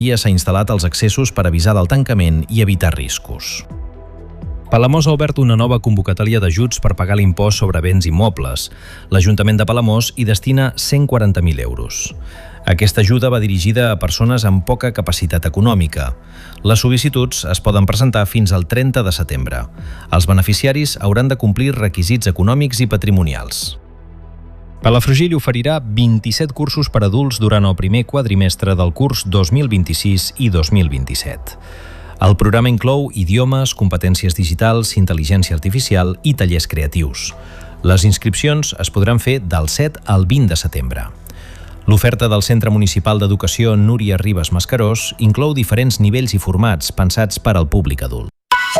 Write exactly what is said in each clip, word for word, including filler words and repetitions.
s'ha instal·lat als accessos per avisar del tancament i evitar riscos. Palamós ha obert una nova convocatòria d'ajuts per pagar l'impost sobre béns immobles. L'Ajuntament de Palamós hi destina cent quaranta mil euros. Aquesta ajuda va dirigida a persones amb poca capacitat econòmica. Les sol·licituds es poden presentar fins al trenta de setembre. Els beneficiaris hauran de complir requisits econòmics i patrimonials. Palafrugell oferirà vint-i-set cursos per adults durant el primer quadrimestre del curs dos mil vint-i-sis i dos mil vint-i-set. El programa inclou idiomes, competències digitals, intel·ligència artificial i tallers creatius. Les inscripcions es podran fer del set al vint de setembre. L'oferta del Centre Municipal d'Educació Núria Ribas Mascarós inclou diferents nivells i formats pensats per al públic adult.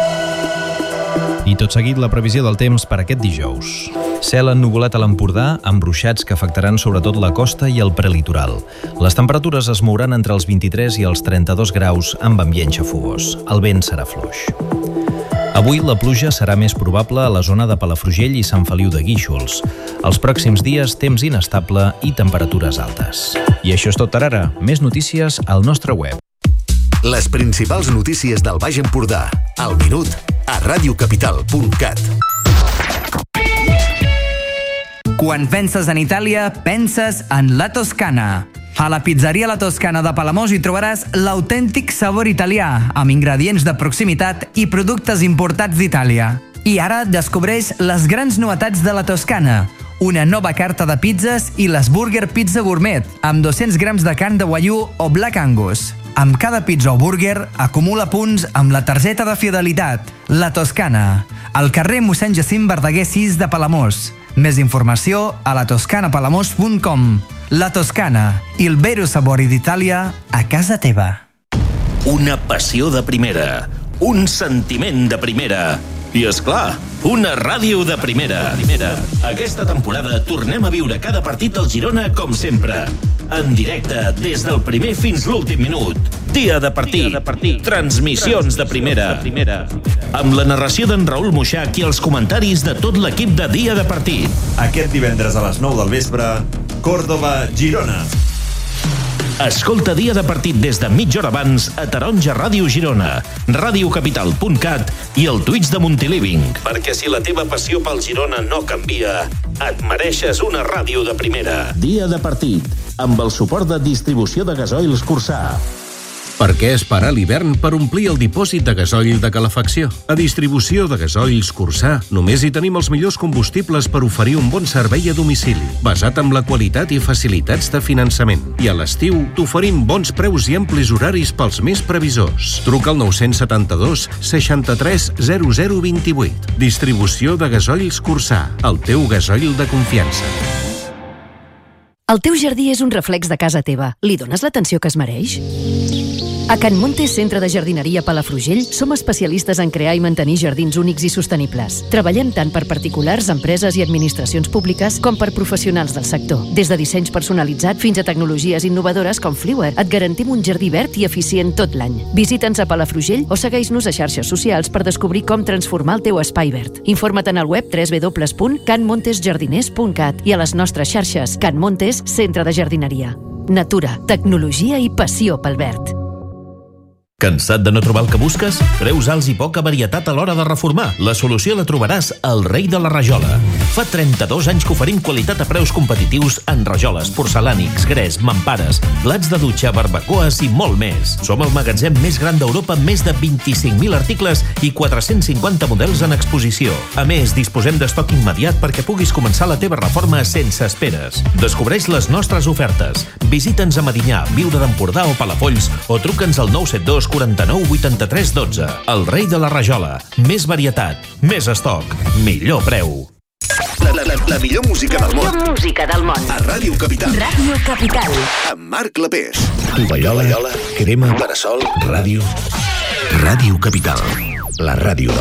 I tot seguit la previsió del temps per aquest dijous. Cel ennuvolat a l'Empordà, amb ruixats que afectaran sobretot la costa i el prelitoral. Les temperatures es mouran entre els vint-i-tres i els trenta-dos graus amb ambient xafogós. El vent serà fluix. Avui la pluja serà més probable a la zona de Palafrugell i Sant Feliu de Guíxols. Els pròxims dies, temps inestable i temperatures altes. I això és tot per ara. Més notícies al nostre web. Les principals notícies del Baix Empordà. Al minut a radiocapital punt cat. Quan penses en Itàlia, penses en La Toscana. A la pizzeria La Toscana de Palamós hi trobaràs l'autèntic sabor italià, amb ingredients de proximitat i productes importats d'Itàlia. I ara descobreix les grans novetats de La Toscana. Una nova carta de pizzas i l'Sburger Pizza Gourmet, amb dos-cents grams de carn de Wagyu o Black Angus. Amb cada pizza o burger acumula punts amb la targeta de fidelitat. La Toscana, al carrer mossèn Jacint Verdaguer sis de Palamós. Més informació a la toscana palamós punt com. La Toscana, il vero sapore d'Itàlia a casa teva. Una passió de primera, un sentiment de primera i, és clar, una ràdio de primera. Aquesta temporada tornem a viure cada partit del Girona com sempre. En directe, des del primer fins l'últim minut. Dia de partit. Transmissions de primera. Amb la narració d'en Raül Moixac i els comentaris de tot l'equip de Dia de Partit. Aquest divendres a les nou del vespre, Córdoba-Girona. Escolta Dia de Partit des de mitja hora abans a Taronja Ràdio Girona, radiocapital punt cat i el Twitch de Montiliving. Perquè si la teva passió pel Girona no canvia, et mereixes una ràdio de primera. Dia de Partit, amb el suport de distribució de gasoils Cursà. Per què esperar l'hivern per omplir el dipòsit de gasoil de calefacció? A distribució de gasoils Cursà només hi tenim els millors combustibles per oferir un bon servei a domicili, basat en la qualitat i facilitats de finançament. I a l'estiu t'oferim bons preus i amplis horaris pels més previsors. Truca al nou setanta-dos seixanta-tres zero zero vint-i-vuit. Distribució de gasoils Cursà, el teu gasoil de confiança. El teu jardí és un reflex de casa teva. Li dones l'atenció que es mereix? A Can Montes, centre de jardineria Palafrugell, som especialistes en crear i mantenir jardins únics i sostenibles. Treballem tant per particulars, empreses i administracions públiques com per professionals del sector. Des de dissenys personalitzat fins a tecnologies innovadores com Fliwer, et garantim un jardí verd i eficient tot l'any. Visita'ns a Palafrugell o segueix-nos a xarxes socials per descobrir com transformar el teu espai verd. Informa't en el web w w w punt can montes jardiners punt cat i a les nostres xarxes. Can Montes, centre de jardineria. Natura, tecnologia i passió pel verd. Cansat de no trobar el que busques? Preus alts i poca varietat a l'hora de reformar. La solució la trobaràs al Rei de la Rajola. Fa trenta-dos anys que oferim qualitat a preus competitius en rajoles, porcelànics, gres, mampares, plats de dutxa, barbacoes i molt més. Som el magatzem més gran d'Europa amb més de vint-i-cinc mil articles i quatre-cents cinquanta models en exposició. A més, disposem d'estoc immediat perquè puguis començar la teva reforma sense esperes. Descobreix les nostres ofertes. Visita'ns a Medinyà, Viure d'Empordà o Palafolls o truca'ns al nou set dos quaranta-nou vuitanta-tres dotze. El Rei de la Rajola. Més varietat, més estoc, millor preu. La, la, la, la millor música del món. La millor música del món. A Ràdio Capital. Ràdio Capital. Amb Marc Clapés. Tovallola, crema, Parasol, ràdio. Ràdio Capital. La ràdio